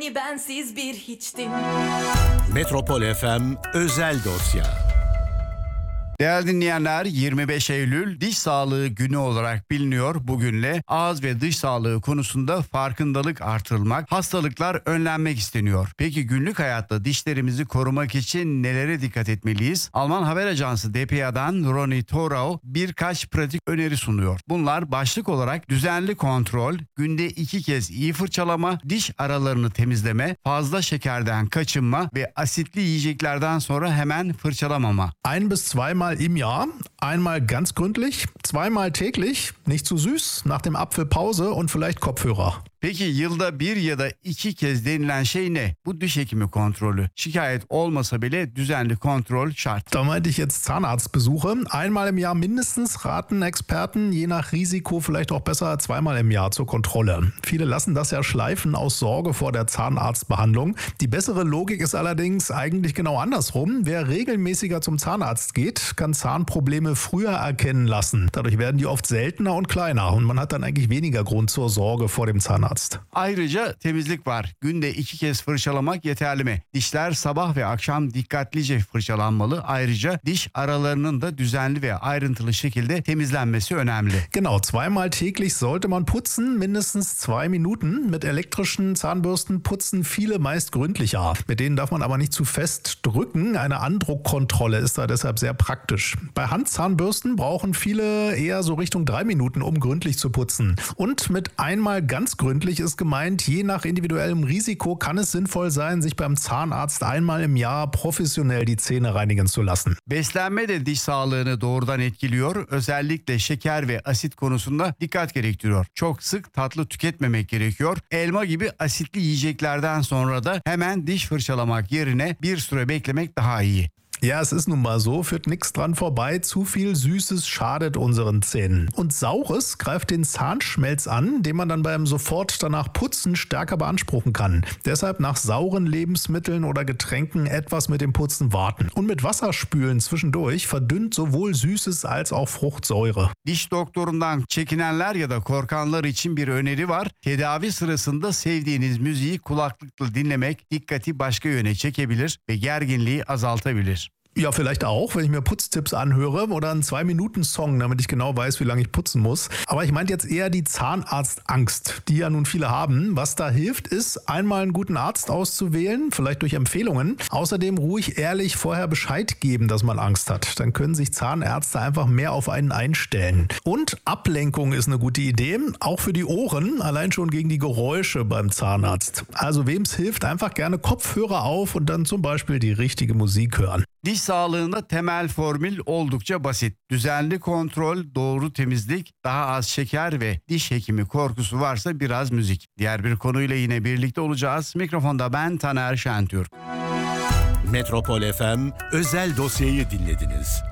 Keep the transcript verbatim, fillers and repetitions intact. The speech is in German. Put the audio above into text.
mi bensiz bir hiçtim. Metropol F M özel dosya. Değerli dinleyenler, yirmi beş Eylül Diş Sağlığı Günü olarak biliniyor. Bugünle ağız ve diş sağlığı konusunda farkındalık artırılmak, hastalıklar önlenmek isteniyor. Peki günlük hayatta dişlerimizi korumak için nelere dikkat etmeliyiz? Alman haber ajansı D P A'dan Ronny Thorau birkaç pratik öneri sunuyor. Bunlar başlık olarak düzenli kontrol, günde iki kez iyi fırçalama, diş aralarını temizleme, fazla şekerden kaçınma ve asitli yiyeceklerden sonra hemen fırçalamama. Ein bis zweimal im Jahr, einmal ganz gründlich, zweimal täglich, nicht zu süß, nach dem Apfel Pause und vielleicht Kopfhörer. Peki yılda bir ya da iki kez denilen şey ne? Bu diş hekimi kontrolü. Şikayet olmasa bile düzenli kontrol şart. Da meinte ich jetzt Zahnarztbesuche. Einmal im Jahr mindestens raten Experten, je nach Risiko vielleicht auch besser zweimal im Jahr zur Kontrolle. Viele lassen das ja schleifen aus Sorge vor der Zahnarztbehandlung. Die bessere Logik ist allerdings eigentlich genau andersrum. Wer regelmäßiger zum Zahnarzt geht, kann Zahnprobleme früher erkennen lassen. Dadurch werden die oft seltener und kleiner und man hat dann eigentlich weniger Grund zur Sorge vor dem Zahnarzt. Ayrıca temizlik var. Günde iki kez fırçalamak yeterli mi? Dişler sabah ve akşam dikkatlice fırçalanmalı. Ayrıca diş aralarının da düzenli ve ayrıntılı şekilde temizlenmesi önemli. Genau, zweimal täglich sollte man putzen, mindestens zwei Minuten. Mit elektrischen Zahnbürsten putzen viele meist gründlicher. Mit denen darf man aber nicht zu fest drücken. Eine Andruckkontrolle ist da deshalb sehr praktisch. Bei Handzahnbürsten brauchen viele eher so Richtung drei Minuten, um gründlich zu putzen. Und mit einmal ganz gründlich ist gemeint, je nach individuellem Risiko kann es sinnvoll sein, sich beim Zahnarzt einmal im Jahr professionell die Zähne reinigen zu lassen. Beslenme de diş sağlığını doğrudan etkiliyor. Özellikle şeker ve asit konusunda dikkat gerektiriyor. Çok sık tatlı tüketmemek gerekiyor. Elma gibi asitli yiyeceklerden sonra da hemen diş fırçalamak yerine bir süre beklemek daha iyi. Ja, es ist nun mal so, führt nichts dran vorbei. Zu viel Süßes schadet unseren Zähnen. Und Saures greift den Zahnschmelz an, den man dann beim sofort danach Putzen stärker beanspruchen kann. Deshalb nach sauren Lebensmitteln oder Getränken etwas mit dem Putzen warten. Und mit Wasser spülen zwischendurch verdünnt sowohl Süßes als auch Fruchtsäure. Diş doktorundan çekinenler ya da korkanlar için bir öneri var. Tedavi sırasında sevdiğiniz müziği kulaklıkla dinlemek dikkati başka yöne çekebilir ve gerginliği azaltabilir. Ja, vielleicht auch, wenn ich mir Putztipps anhöre oder einen zwei-Minuten-Song, damit ich genau weiß, wie lange ich putzen muss. Aber ich meinte jetzt eher die Zahnarztangst, die ja nun viele haben. Was da hilft, ist, einmal einen guten Arzt auszuwählen, vielleicht durch Empfehlungen. Außerdem ruhig ehrlich vorher Bescheid geben, dass man Angst hat. Dann können sich Zahnärzte einfach mehr auf einen einstellen. Und Ablenkung ist eine gute Idee, auch für die Ohren, allein schon gegen die Geräusche beim Zahnarzt. Also wem es hilft, einfach gerne Kopfhörer auf und dann zum Beispiel die richtige Musik hören. Diş sağlığında temel formül oldukça basit. Düzenli kontrol, doğru temizlik, daha az şeker ve diş hekimi korkusu varsa biraz müzik. Diğer bir konuyla yine birlikte olacağız. Mikrofonda ben Taner Şentürk. Metropol F M özel dosyayı dinlediniz.